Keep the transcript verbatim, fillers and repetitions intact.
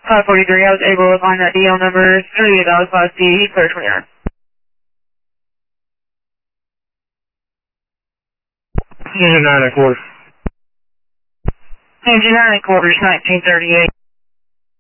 five forty-three, I was able to find that D L number, three thousand five C, he's clear twenty-nine. Engine nine and quarters. Engine nine and quarters, nineteen thirty-eight.